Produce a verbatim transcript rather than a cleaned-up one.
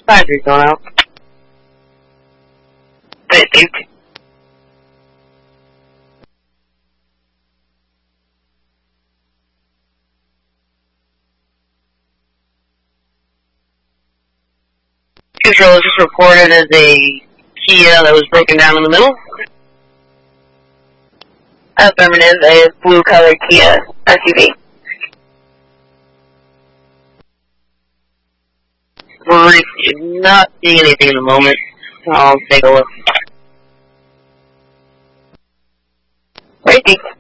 Battery's going out. I think. Control is just reported as a Kia that was broken down in the middle. Affirmative, a blue colored Kia S U V. We're not seeing anything in the moment. I'll take a look. Racing.